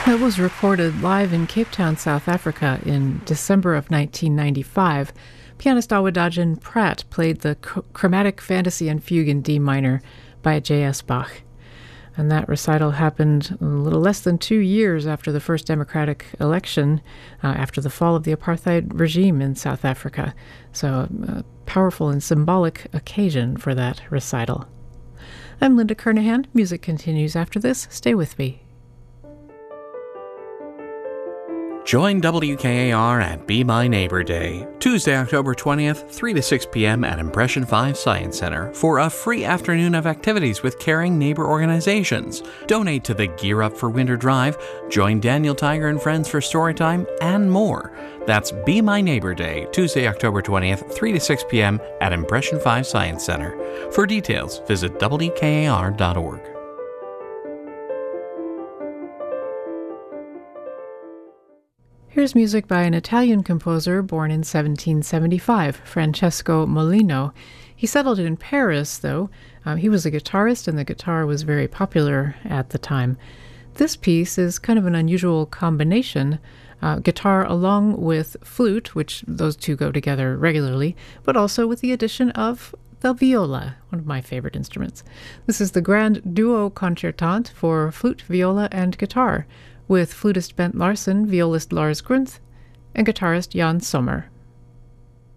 It was recorded live in Cape Town, South Africa in December of 1995. Pianist Awadagin Pratt played the Chromatic Fantasy and Fugue in D minor by J.S. Bach. And that recital happened a little less than 2 years after the first democratic election, after the fall of the apartheid regime in South Africa. So a powerful and symbolic occasion for that recital. I'm Linda Kernahan. Music continues after this. Stay with me. Join WKAR at Be My Neighbor Day, Tuesday, October 20th, 3 to 6 p.m. at Impression 5 Science Center for a free afternoon of activities with caring neighbor organizations. Donate to the Gear Up for Winter Drive, join Daniel Tiger and friends for Storytime, and more. That's Be My Neighbor Day, Tuesday, October 20th, 3 to 6 p.m. at Impression 5 Science Center. For details, visit WKAR.org. Here's music by an Italian composer born in 1775, Francesco Molino. He settled in Paris, though. He was a guitarist, and the guitar was very popular at the time. This piece is kind of an unusual combination, guitar along with flute, which those two go together regularly, but also with the addition of the viola, one of my favorite instruments. This is the Grand Duo Concertante for flute, viola, and guitar, with flutist Bent Larsen, violist Lars Grunth, and guitarist Jan Sommer.